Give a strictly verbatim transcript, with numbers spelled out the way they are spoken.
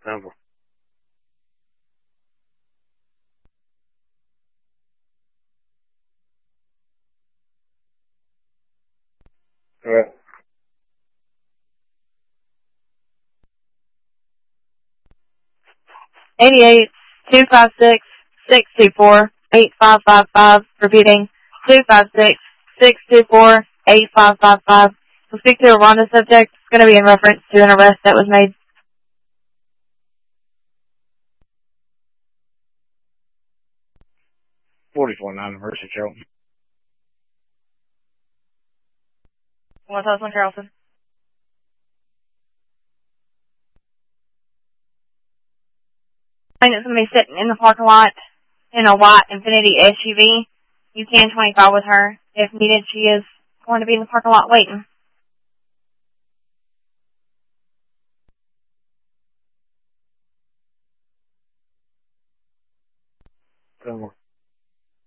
Number. Correct. Eighty-eight two five six six two four eight five five five. Repeating two five six six two four eight five five five. We'll speak to a Rhonda subject. It's going to be in reference to an arrest that was made. Forty-four nine Mercy Charlton. One thousand Carlson. It's going to be sitting in the parking lot in a white Infiniti S U V. You can twenty-five with her. If needed, she is going to be in the parking lot waiting. Number.